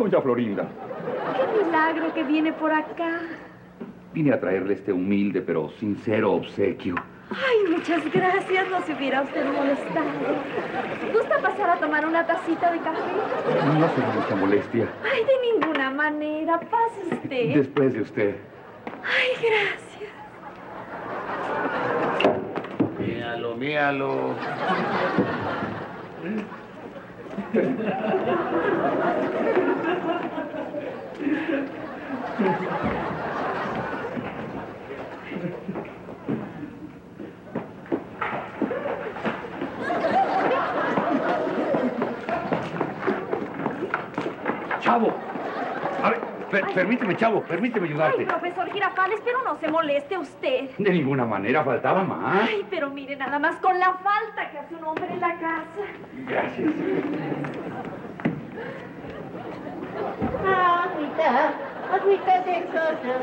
doña Florinda. ¡Qué milagro que viene por acá! Vine a traerle este humilde pero sincero obsequio. Ay, muchas gracias. No se hubiera usted molestado. ¿Gusta pasar a tomar una tacita de café? No será mucha molestia. Ay, de ninguna manera. Pase usted. Después de usted. Ay, gracias. Míralo, míralo. Chavo. A ver, permíteme, Chavo, permíteme ayudarte. Ay, profesor Girafales, pero no se moleste usted. De ninguna manera, faltaba más. Ay, pero mire nada más con la falta que hace un hombre en la casa. Gracias. Agüita de soda.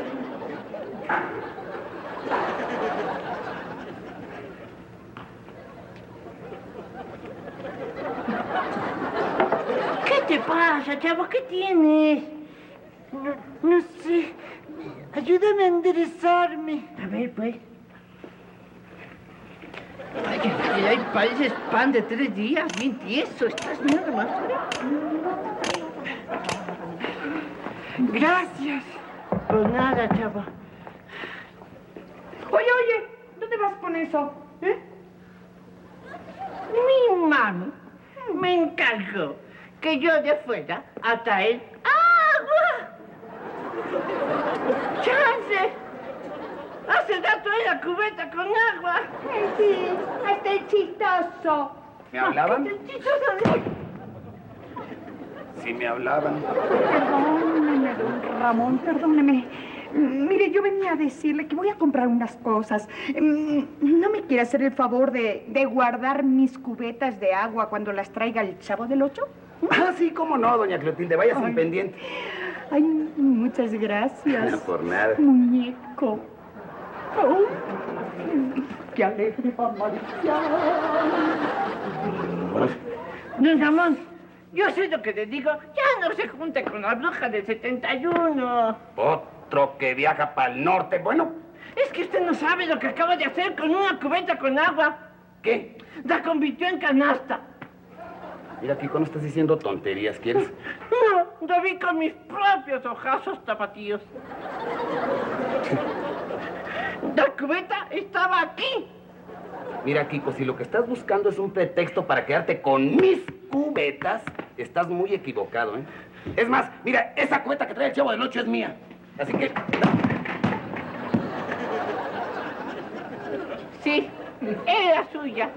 ¿Qué te pasa, chavo? ¿Qué tienes? No sé. Ayúdame a enderezarme. A ver, pues. Ay, pareces pan de 3 días, bien tieso. Estás nada más. Gracias. Pues nada, chavo. Oye, ¿dónde vas con eso? Mi mami me encargó que yo de fuera a traer agua. ¡Chance! Hace rato en la cubeta con agua. Sí, hasta el chistoso. ¿Me hablaban? El chistoso. Sí, me hablaban. Perdóneme, don Ramón, perdóneme. Mire, yo venía a decirle que voy a comprar unas cosas. ¿No me quiere hacer el favor de guardar mis cubetas de agua cuando las traiga el Chavo del Ocho? Ah, sí, cómo no, doña Clotilde. Vaya sin pendiente. Ay, muchas gracias. No, por nada. Muñeco. Oh, qué alegre, María. Don Ramón, yo sé lo que le digo. Ya no se junte con la bruja del 71. Otro que viaja para el norte. Bueno, Es que usted no sabe lo que acaba de hacer con una cubeta con agua. ¿qué? La convirtió en canasta. Mira, Kiko, no estás diciendo tonterías, ¿quieres? No, lo vi con mis propios ojazos tapatíos. La cubeta estaba aquí. Mira, Kiko, si lo que estás buscando es un pretexto para quedarte con mis cubetas, estás muy equivocado, ¿eh? Es más, mira, esa cubeta que trae el Chavo del Ocho es mía. Así que... Sí, era suya.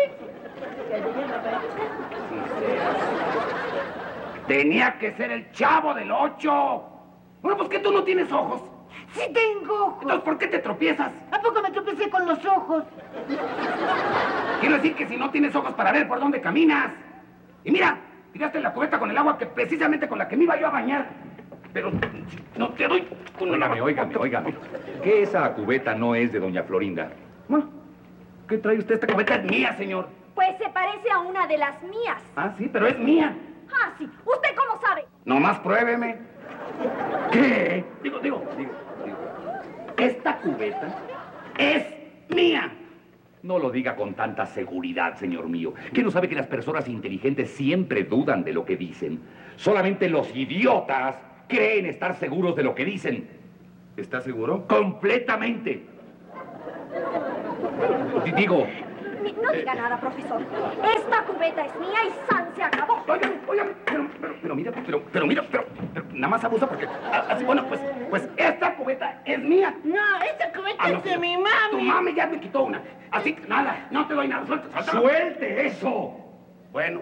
Tenía que ser el Chavo del Ocho. Bueno, pues que tú no tienes ojos. Sí tengo ojos. Entonces, ¿por qué te tropiezas? ¿A poco me tropecé con los ojos? Quiero decir que si no tienes ojos para ver por dónde caminas. Y mira, tiraste la cubeta con el agua que precisamente con la que me iba yo a bañar. Pero no te doy con el agua. Óigame. Que esa cubeta no es de doña Florinda. Bueno, ¿qué trae usted? Esta cubeta es mía, señor. Pues se parece a una de las mías. Ah, sí, pero es mía. Ah, sí. ¿Usted cómo sabe? Nomás pruébeme. ¿Qué? Digo. Esta cubeta es mía. No lo diga con tanta seguridad, señor mío. ¿Que no sabe que las personas inteligentes siempre dudan de lo que dicen? Solamente los idiotas creen estar seguros de lo que dicen. ¿Está seguro? ¡Completamente! Digo... No diga nada, profesor. Esta cubeta es mía y San se acabó. Óigame, pero mira, nada más abusa porque... Así, bueno, pues esta cubeta es mía. No, esta cubeta No, es de mi mami. Tu mami ya me quitó una. Así que nada, no te doy nada. Suelta. ¡Suelte eso! Bueno.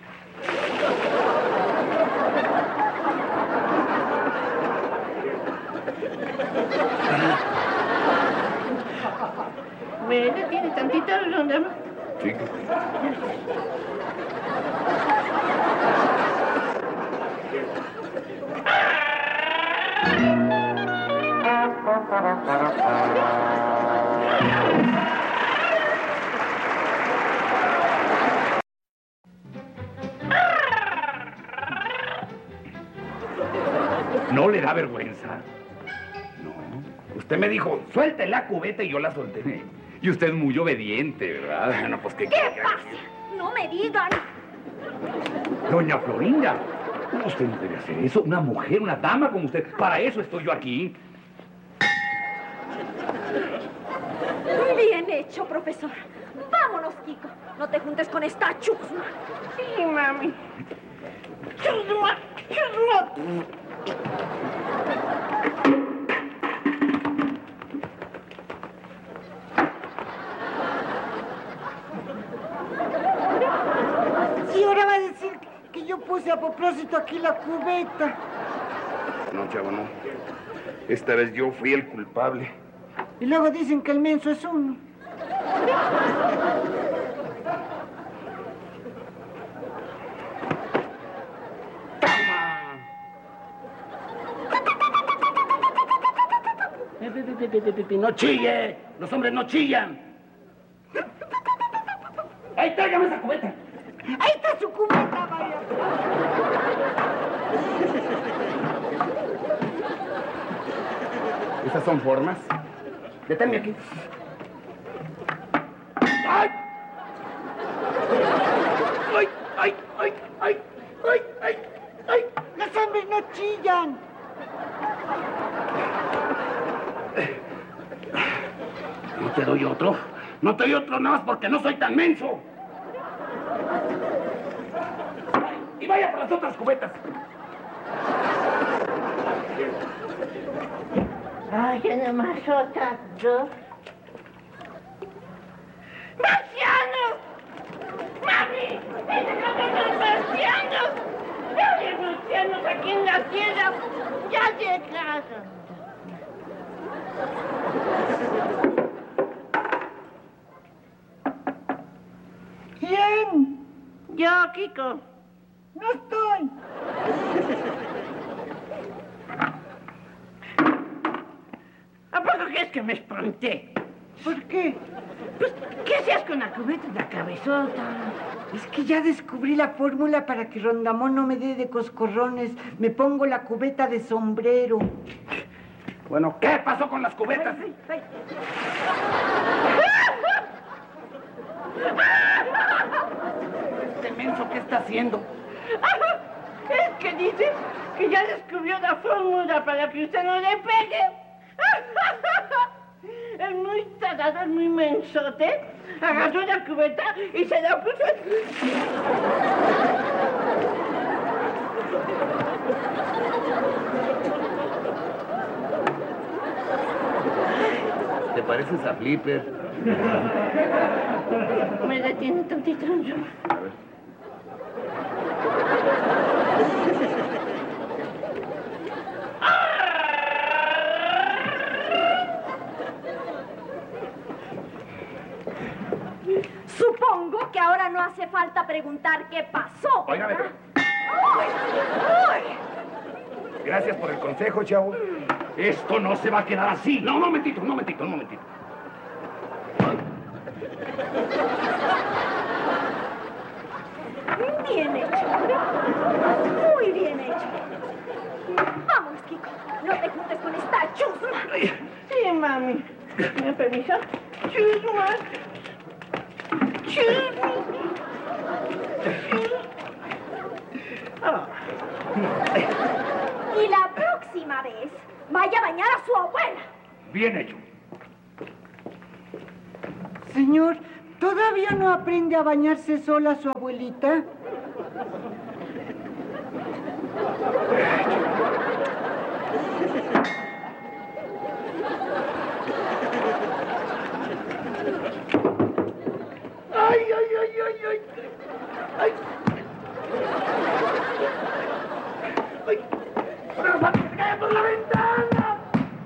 Bueno, tiene tantito ronda. Sí. le da vergüenza? No. Usted me dijo, suelte la cubeta y yo la solté. Y usted es muy obediente, ¿verdad? Bueno, pues, ¿qué pasa? No me digan. Doña Florinda, usted no debe hacer eso. Una mujer, una dama como usted. Para eso estoy yo aquí. Bien hecho, profesor. Vámonos, Kiko. No te juntes con esta chusma. Sí, mami. Chusma, chusma. Sí, ahora va a decir que yo puse a propósito aquí la cubeta. No, chavo, no. Esta vez yo fui el culpable. Y luego dicen que el menso es uno. ¡No chille! ¡Los hombres no chillan! ¡Ay, tráigame esa cubeta! Ahí está su cubeta, vaya. ¿Esas son formas? Deténme aquí. ¡Ay! ¡Ay, ay, ay, ay, ay, ay, ay! Los hombres no chillan. No te doy otro. No te doy otro nada más porque no soy tan menso. Y vaya por las otras cubetas. Ay, ya nomás otras dos. ¡Marcianos! ¡Mami! ¡Déjame los marcianos! ¡Ya hay marcianos aquí en la tierra! ¡Ya llegaron! ¿Quién? Yo, Kiko. No estoy. ¿A poco crees que me espanté? ¿Por qué? Pues, ¿qué hacías con la cubeta de la cabezota? Es que ya descubrí la fórmula para que Rondamón no me dé de coscorrones. Me pongo la cubeta de sombrero. Bueno, ¿qué pasó con las cubetas? Ay, ay, Este menso, ¿qué está haciendo? Es que dice que ya descubrió la fórmula para que usted no le pegue. Es muy tarado, es muy mensote. Agarró la cubeta y se la puso. ¿Te pareces a Flipper? Me detiene tantito. A ver. Supongo que ahora no hace falta preguntar qué pasó. Óigame, ¿verdad? pero- ¡Ay! Gracias por el consejo, chavo. Esto no se va a quedar así. No, un momentito, un momentito, un momentito. Bien hecho. Muy bien hecho. Vámonos, Kiko. No te juntes con esta chusma. Sí, mami. ¿Me permiso? Chusma. Chusma. Y la próxima vez, vaya a bañar a su abuela. Bien hecho. Señor, ¿todavía no aprende a bañarse sola su abuelita? ¡Ay, ay, ay, ay, ay! ¡Ay! ¡Ay! ¡Pero para que se caiga por la ventana!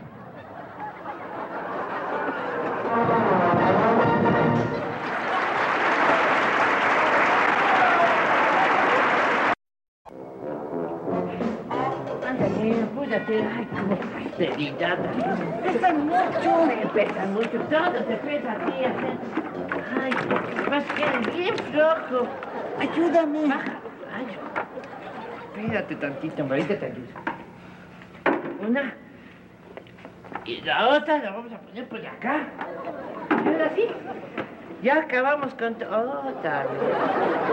Ándale, apúrate. Ay, como pastelidad. Pesan mucho. Me pesan mucho. Todo te pesa a ti. Ay, más que bien flojo. Ayúdame. Baja. Ay, espérate tantito, ahorita te ayudo. Una. Y la otra la vamos a poner por acá. Y ahora sí, ya acabamos con todo.